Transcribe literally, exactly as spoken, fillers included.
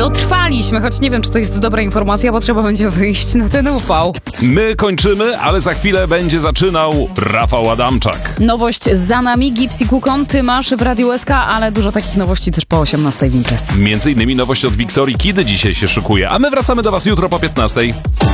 dotrwaliśmy, choć nie wiem, czy to jest dobra informacja, bo trzeba będzie wyjść na ten upał. My kończymy, ale za chwilę będzie zaczynał Rafał Adamczak. Nowość za nami, Gipsy Kukon, ty masz w Radiu S K, ale dużo takich nowości też po osiemnastej w Imprez. Między innymi nowość od Wiktorii Kidy dzisiaj się szykuje, a my wracamy do was jutro po piętnastej.